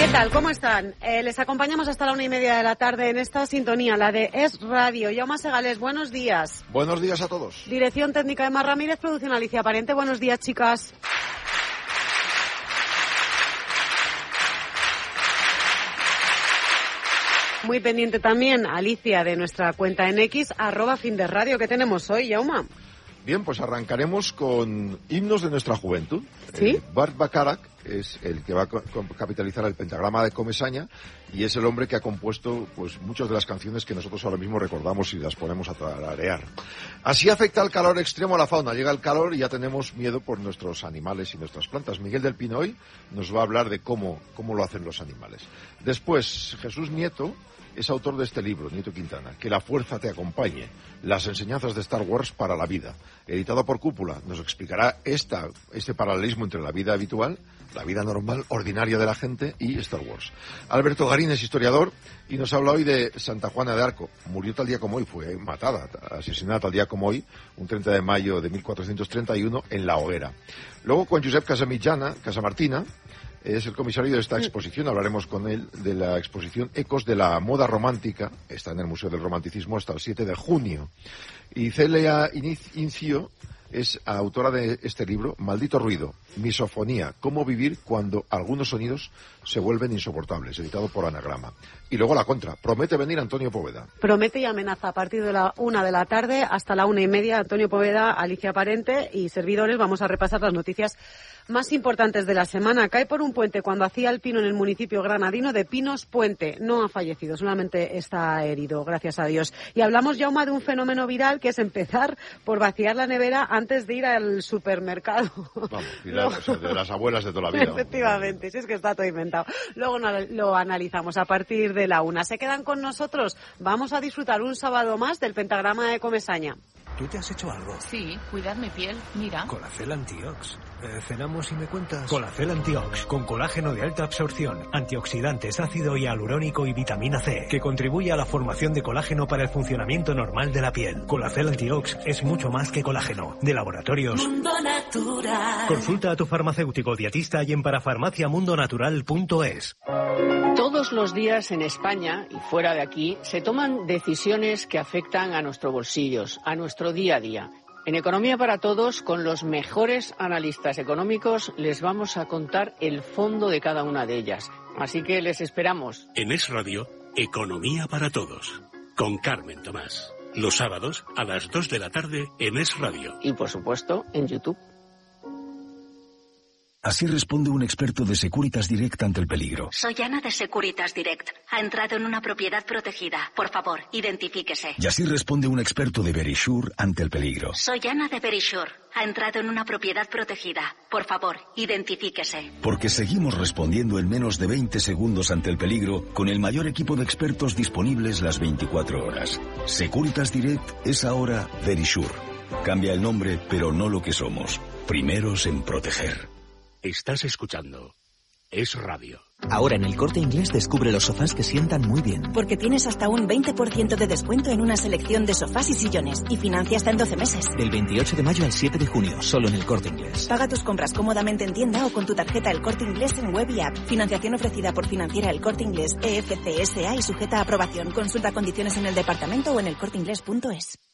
tal? ¿Cómo están? Les acompañamos hasta la 1:30 de la tarde en esta sintonía, la de Es Radio. Jaume Segales, buenos días. Buenos días a todos. Dirección técnica de Mar Ramírez, producción Alicia Parente. Buenos días, chicas. Muy pendiente también, Alicia, de nuestra cuenta en X, @FinDesRadio. ¿Qué tenemos hoy, Jaume? Bien, pues arrancaremos con himnos de nuestra juventud. ¿Sí? Bart Bacharach es el que va a capitalizar el pentagrama de Comesaña y es el hombre que ha compuesto pues muchas de las canciones que nosotros ahora mismo recordamos y las ponemos a tararear. Así afecta el calor extremo a la fauna. Llega el calor y ya tenemos miedo por nuestros animales y nuestras plantas. Miguel del Pino hoy nos va a hablar de cómo lo hacen los animales. Después, Jesús Nieto es autor de este libro, Nieto Quintana, Que la fuerza te acompañe, las enseñanzas de Star Wars para la vida, editado por Cúpula. Nos explicará este paralelismo entre la vida habitual, la vida normal, ordinaria de la gente y Star Wars. Alberto Garín es historiador y nos habla hoy de Santa Juana de Arco. Murió tal día como hoy, fue matada, asesinada tal día como hoy, un 30 de mayo de 1431, en La Hoguera. Luego, con Josep Casamartina, es el comisario de esta exposición. Hablaremos con él de la exposición Ecos de la Moda Romántica. Está en el Museo del Romanticismo hasta el 7 de junio. Y Celia Incio es autora de este libro, Maldito Ruido, Misofonía, cómo vivir cuando algunos sonidos se vuelven insoportables, editado por Anagrama. Y luego la contra, promete venir Antonio Poveda. Promete y amenaza a partir de la 1 de la tarde hasta la 1:30. Antonio Poveda, Alicia Parente y servidores vamos a repasar las noticias más importantes de la semana. Cae por un puente cuando hacía el pino en el municipio granadino de Pinos Puente. No ha fallecido, solamente está herido, gracias a Dios. Y hablamos, Jaume, de un fenómeno viral que es empezar por vaciar la nevera antes de ir al supermercado. Vamos, o sea, de las abuelas de toda la vida. Efectivamente, si es que está todo inventado. Luego lo analizamos a partir de la 1. ¿Se quedan con nosotros? Vamos a disfrutar un sábado más del pentagrama de Comesaña. ¿Tú te has hecho algo? Sí, cuidar mi piel, mira. Colacel Antiox. ¿Cenamos y me cuentas? Colacel Antiox, con colágeno de alta absorción, antioxidantes, ácido hialurónico y vitamina C, que contribuye a la formación de colágeno para el funcionamiento normal de la piel. Colacel Antiox es mucho más que colágeno. De Laboratorios Mundo Natural. Consulta a tu farmacéutico dietista y en parafarmaciamundonatural.es. Todos los días en España y fuera de aquí se toman decisiones que afectan a nuestros bolsillos, a nuestro día a día. En Economía para Todos, con los mejores analistas económicos, les vamos a contar el fondo de cada una de ellas. Así que les esperamos. En Es Radio, Economía para Todos, con Carmen Tomás. Los sábados a las 2 de la tarde en Es Radio. Y, por supuesto, en YouTube. Así responde un experto de Securitas Direct ante el peligro. Soy Ana de Securitas Direct. Ha entrado en una propiedad protegida. Por favor, identifíquese. Y así responde un experto de Verisure ante el peligro. Soy Ana de Verisure. Ha entrado en una propiedad protegida. Por favor, identifíquese. Porque seguimos respondiendo en menos de 20 segundos ante el peligro con el mayor equipo de expertos disponibles las 24 horas. Securitas Direct es ahora Verisure. Cambia el nombre, pero no lo que somos. Primeros en proteger. Estás escuchando Es Radio. Ahora en El Corte Inglés descubre los sofás que sientan muy bien. Porque tienes hasta un 20% de descuento en una selección de sofás y sillones y financia hasta en 12 meses. Del 28 de mayo al 7 de junio, solo en El Corte Inglés. Paga tus compras cómodamente en tienda o con tu tarjeta El Corte Inglés en web y app. Financiación ofrecida por Financiera El Corte Inglés, EFCSA y sujeta a aprobación. Consulta condiciones en el departamento o en elcorteinglés.es.